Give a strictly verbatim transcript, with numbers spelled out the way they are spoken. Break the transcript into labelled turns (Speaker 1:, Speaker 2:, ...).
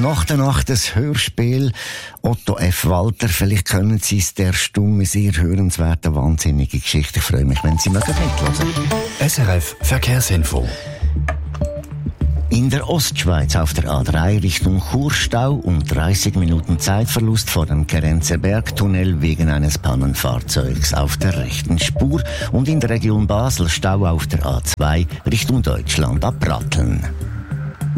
Speaker 1: Nach der Nacht das Hörspiel Otto F. Walter. Vielleicht können Sie es, der stumme, sehr hörenswerte, wahnsinnige Geschichte. Ich freue mich, wenn Sie mögen mithören.
Speaker 2: S R F Verkehrsinfo.
Speaker 1: In der Ostschweiz auf der A drei Richtung Churstau und dreißig Minuten Zeitverlust vor dem Kerenzer Bergtunnel wegen eines Pannenfahrzeugs auf der rechten Spur und in der Region Basel Stau auf der A zwei Richtung Deutschland ab Pratteln.